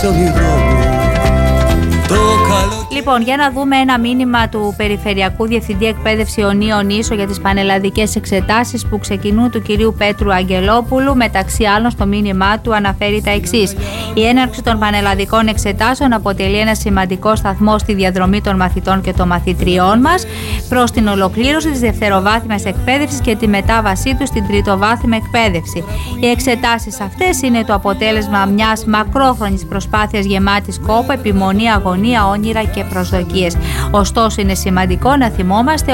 Λοιπόν, για να δούμε ένα μήνυμα του Περιφερειακού Διευθυντή Εκπαίδευση Ιωνίων Ίσο για τις πανελλαδικές εξετάσεις που ξεκινούν, του κυρίου Πέτρου Αγγελόπουλου. Μεταξύ άλλων, στο μήνυμά του αναφέρει τα εξής: η έναρξη των πανελλαδικών εξετάσεων αποτελεί ένα σημαντικό σταθμό στη διαδρομή των μαθητών και των μαθητριών μας προς την ολοκλήρωση της δευτεροβάθμιας εκπαίδευσης και τη μετάβασή τους στην τριτοβάθμια εκπαίδευση. Οι εξετάσεις αυτές είναι το αποτέλεσμα μιας μακρόχρονης προσπάθειας γεμάτης κόπο, επιμονή, αγωνία, όνειρα και προσδοκίες. Ωστόσο, είναι σημαντικό να θυμόμαστε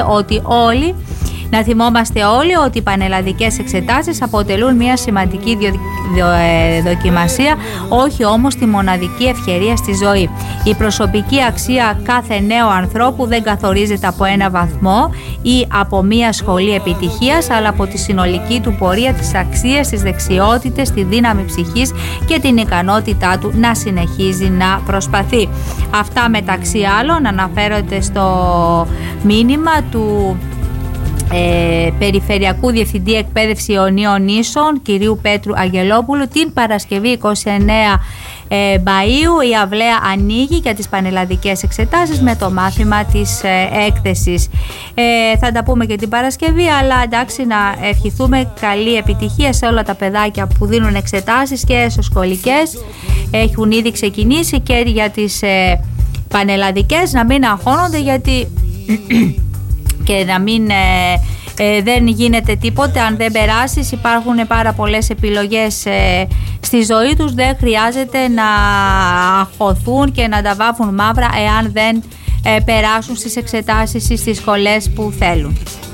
όλοι ότι οι πανελλαδικές εξετάσεις αποτελούν μια σημαντική δοκιμασία, όχι όμως τη μοναδική ευκαιρία στη ζωή. Η προσωπική αξία κάθε νέου ανθρώπου δεν καθορίζεται από ένα βαθμό ή από μια σχολή επιτυχίας, αλλά από τη συνολική του πορεία, τις αξίες, τις δεξιότητες, τη δύναμη ψυχής και την ικανότητά του να συνεχίζει να προσπαθεί. Αυτά μεταξύ άλλων αναφέρονται στο μήνυμα του Περιφερειακού Διευθυντή Εκπαίδευση Ιωνίων Ίσων κυρίου Πέτρου Αγγελόπουλου. Την Παρασκευή 29 Μαΐου η αυλαία ανοίγει για τις πανελλαδικές εξετάσεις με το μάθημα της έκθεσης. Θα τα πούμε και την Παρασκευή, αλλά εντάξει, να ευχηθούμε καλή επιτυχία σε όλα τα παιδάκια που δίνουν εξετάσεις και εσωσχολικές. Έχουν ήδη ξεκινήσει και για τις πανελλαδικές, να μην αγχώνονται γιατί και να μην δεν γίνεται τίποτε αν δεν περάσεις. Υπάρχουν πάρα πολλές επιλογές στη ζωή τους, δεν χρειάζεται να αγχωθούν και να τα βάφουν μαύρα εάν δεν περάσουν στις εξετάσεις ή στις σχολές που θέλουν.